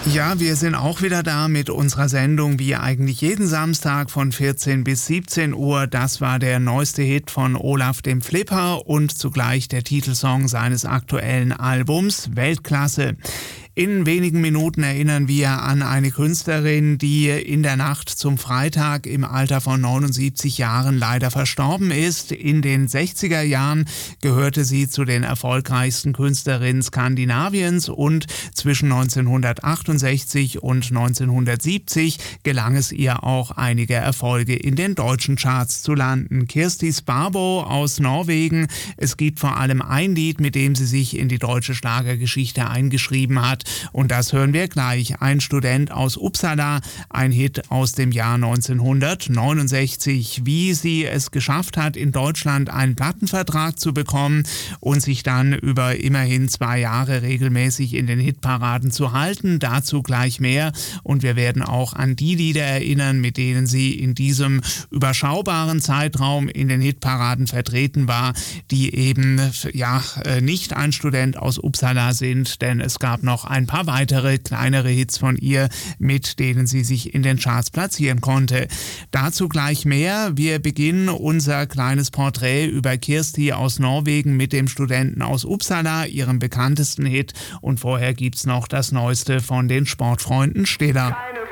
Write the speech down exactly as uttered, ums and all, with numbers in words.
Ja, wir sind auch wieder da mit unserer Sendung, wie eigentlich jeden Samstag von vierzehn bis siebzehn Uhr. Das war der neueste Hit von Olaf dem Flipper und zugleich der Titelsong seines aktuellen Albums Weltklasse. In wenigen Minuten erinnern wir an eine Künstlerin, die in der Nacht zum Freitag im Alter von neunundsiebzig Jahren leider verstorben ist. In den sechziger Jahren gehörte sie zu den erfolgreichsten Künstlerinnen Skandinaviens und zwischen neunzehnhundertachtundsechzig und neunzehnhundertsiebzig gelang es ihr auch, einige Erfolge in den deutschen Charts zu landen. Kirsti Sparbo aus Norwegen. Es gibt vor allem ein Lied, mit dem sie sich in die deutsche Schlagergeschichte eingeschrieben hat. Und das hören wir gleich. Ein Student aus Uppsala, ein Hit aus dem Jahr neunzehnhundertneunundsechzig. Wie sie es geschafft hat, in Deutschland einen Plattenvertrag zu bekommen und sich dann über immerhin zwei Jahre regelmäßig in den Hitparaden zu halten. Dazu gleich mehr. Und wir werden auch an die Lieder erinnern, mit denen sie in diesem überschaubaren Zeitraum in den Hitparaden vertreten war, die eben ja nicht ein Student aus Uppsala sind, denn es gab noch ein paar weitere kleinere Hits von ihr, mit denen sie sich in den Charts platzieren konnte. Dazu gleich mehr. Wir beginnen unser kleines Porträt über Kirsti aus Norwegen mit dem Studenten aus Uppsala, ihrem bekanntesten Hit. Und vorher gibt's noch das Neueste von den Sportfreunden Stiller.